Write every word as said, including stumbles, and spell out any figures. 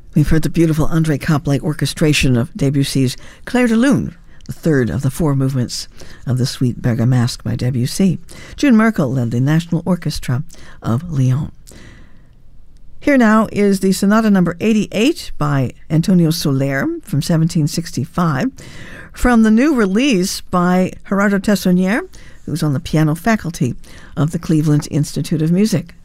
We've heard the beautiful André Koppelé orchestration of Debussy's Clair de Lune, the third of the four movements of the Suite Bergamasque by Debussy. June Merkel led the National Orchestra of Lyon. Here now is the Sonata number eighty-eight by Antonio Soler from seventeen sixty-five, from the new release by Gerardo Tessonnier, who's on the piano faculty of the Cleveland Institute of Music.